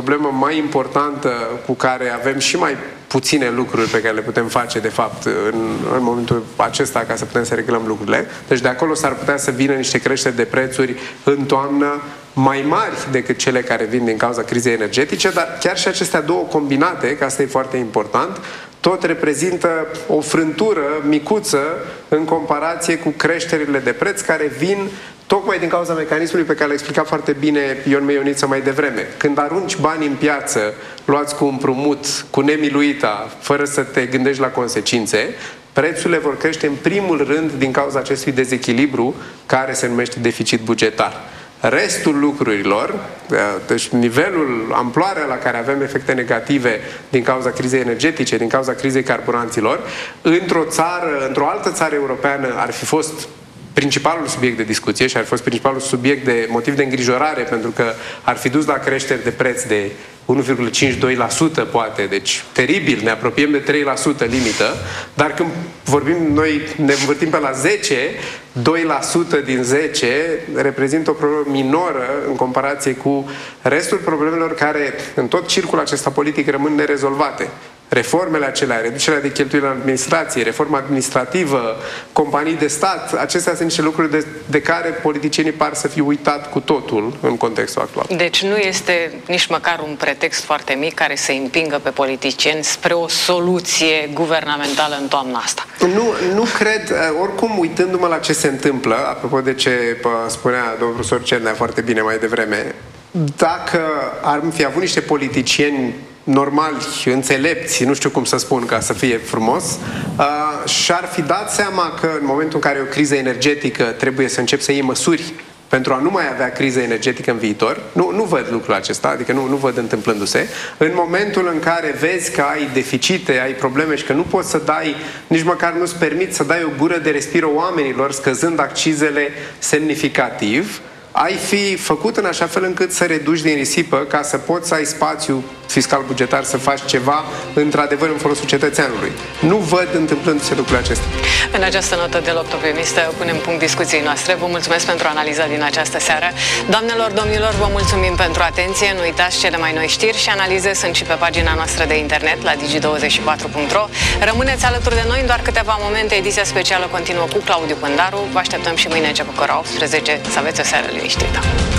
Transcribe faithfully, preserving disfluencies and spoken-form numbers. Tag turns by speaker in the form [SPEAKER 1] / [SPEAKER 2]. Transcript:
[SPEAKER 1] problemă mai importantă cu care avem și mai puține lucruri pe care le putem face, de fapt, în, în momentul acesta, ca să putem să reglăm lucrurile. Deci de acolo s-ar putea să vină niște creșteri de prețuri în toamnă mai mari decât cele care vin din cauza crizei energetice, dar chiar și acestea două combinate, că asta e foarte important, tot reprezintă o frântură micuță în comparație cu creșterile de preț care vin tocmai din cauza mecanismului pe care l-a explicat foarte bine Ion Meioniță mai devreme. Când arunci bani în piață, luați cu împrumut, cu nemiluita, fără să te gândești la consecințe, prețurile vor crește în primul rând din cauza acestui dezechilibru care se numește deficit bugetar. Restul lucrurilor, deci nivelul, amploarea la care avem efecte negative din cauza crizei energetice, din cauza crizei carburanților, într-o țară, într-o altă țară europeană ar fi fost principalul subiect de discuție și ar fi fost principalul subiect de motiv de îngrijorare, pentru că ar fi dus la creșteri de preț de unu virgulă cincizeci și doi la sută poate, deci teribil, ne apropiem de trei la sută limită, dar când vorbim noi, ne învârtim pe la zece, doi la sută din zece reprezintă o problemă minoră în comparație cu restul problemelor care în tot circul acesta politic rămân nerezolvate. Reformele acelea, reducerea de cheltuieli în administrație, reforma administrativă, companii de stat, acestea sunt niște lucruri de, de care politicienii par să fi uitat cu totul în contextul actual.
[SPEAKER 2] Deci nu este nici măcar un pretext foarte mic care să împingă pe politicieni spre o soluție guvernamentală în toamna asta.
[SPEAKER 1] Nu, nu cred, oricum uitându-mă la ce se întâmplă, apropo de ce spunea domnul profesor Cernea foarte bine mai devreme, dacă ar fi avut niște politicieni normali, înțelepți, nu știu cum să spun ca să fie frumos, uh, și-ar fi dat seama că în momentul în care e o criză energetică trebuie să încep să iei măsuri pentru a nu mai avea criză energetică în viitor. Nu, nu văd lucrul acesta, adică nu, nu văd întâmplându-se. În momentul în care vezi că ai deficite, ai probleme și că nu poți să dai, nici măcar nu-ți permiți să dai o gură de respiro oamenilor scăzând accizele semnificativ, ai fi făcut în așa fel încât să reduci din risipă ca să poți să ai spațiu fiscal-bugetar să faci ceva într-adevăr în folosul cetățeanului. Nu văd întâmplându-se lucrurile acestea.
[SPEAKER 2] În această notă deloc optimistă punem punct discuției noastre. Vă mulțumesc pentru analiza din această seară. Doamnelor, domnilor, vă mulțumim pentru atenție. Nu uitați, cele mai noi știri și analize sunt și pe pagina noastră de internet la digi douăzeci și patru punct ro. Rămâneți alături de noi în doar câteva momente. Ediția specială continuă cu Claudiu Pândaru. Vă așteptăm și mâine început cu ora optsprezece. Să aveți o seară liniștită.